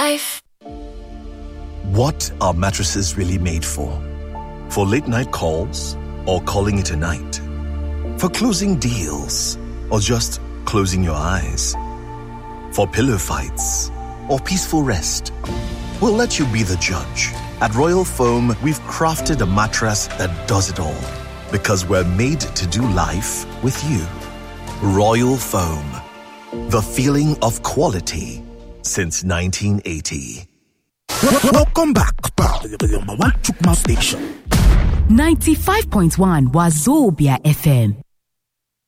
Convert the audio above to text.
life. What are mattresses really made for? For late night calls or calling it a night? For closing deals or just closing your eyes? For pillow fights or peaceful rest? We'll let you be the judge. At Royal Foam, we've crafted a mattress that does it all because we're made to do life with you. Royal Foam, the feeling of quality since 1980. Welcome back to the number one Chukma station. 95.1 Wazobia FM.